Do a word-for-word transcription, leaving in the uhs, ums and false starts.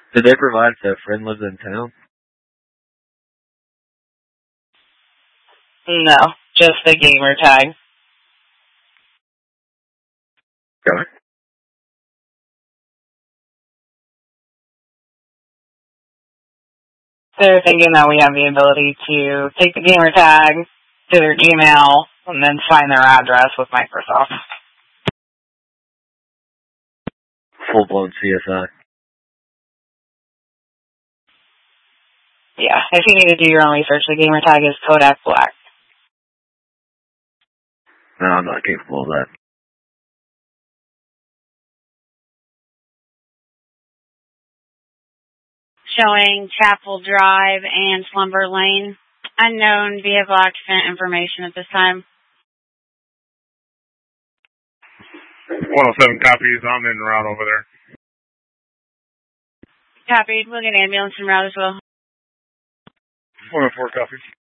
Did they provide if their friend lives in town? No, just the gamer tag. Got it. They're thinking that we have the ability to take the gamer tag to their email and then find their address with Microsoft. Full-blown C S I. Yeah, if you need to do your own research, the gamer tag is Kodak Black. No, I'm not capable of that. Showing Chapel Drive and Slumber Lane. Unknown vehicle occupant information at this time. one oh seven copies. I'm en route over there. Copied. We'll get an ambulance en route as well. one oh four copies.